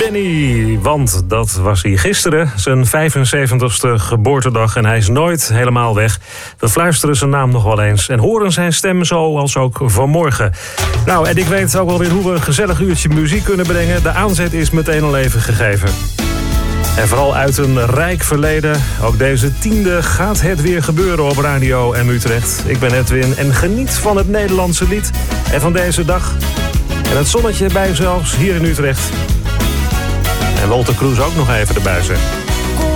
Danny. Want dat was hij gisteren, zijn 75ste geboortedag. En hij is nooit helemaal weg. We fluisteren zijn naam nog wel eens en horen zijn stem zoals ook vanmorgen. Nou, en ik weet ook wel weer hoe we een gezellig uurtje muziek kunnen brengen. De aanzet is meteen al even gegeven. En vooral uit een rijk verleden. Ook deze 10e gaat het weer gebeuren op Radio M Utrecht. Ik ben Edwin en geniet van het Nederlandse lied. En van deze dag. En het zonnetje bij zelfs hier in Utrecht. En Walter Kroes ook nog even erbij, zeg.